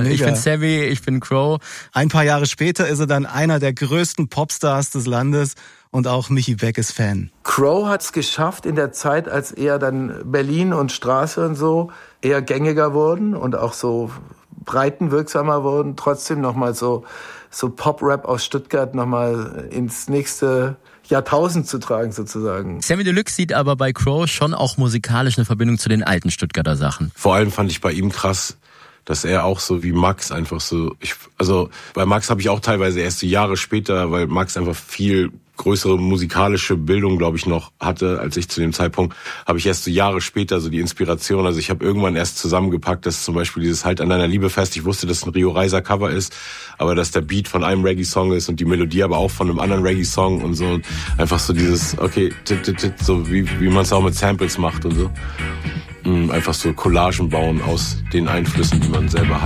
Ich bin Savvy, ich bin Crow. Ein paar Jahre später ist er dann einer der größten Popstars des Landes und auch Michi Beck ist Fan. Crow hat's geschafft in der Zeit, als eher dann Berlin und Straße und so eher gängiger wurden und auch so breitenwirksamer wurden, trotzdem nochmal so Pop-Rap aus Stuttgart nochmal ins nächste Jahrtausend zu tragen sozusagen. Samy Deluxe sieht aber bei Crow schon auch musikalisch eine Verbindung zu den alten Stuttgarter Sachen. Vor allem fand ich bei ihm krass, dass er auch so wie Max einfach so, bei Max habe ich auch teilweise erst Jahre später, weil Max einfach viel größere musikalische Bildung, glaube ich, noch hatte, als ich zu dem Zeitpunkt, habe ich erst so Jahre später so die Inspiration, also ich habe irgendwann erst zusammengepackt, dass zum Beispiel dieses Halt an deiner Liebe fest, ich wusste, dass es ein Rio Reiser Cover ist, aber dass der Beat von einem Reggae-Song ist und die Melodie aber auch von einem anderen Reggae-Song und so, einfach so dieses, okay, so wie man es auch mit Samples macht und so. Einfach so Collagen bauen aus den Einflüssen, die man selber hat.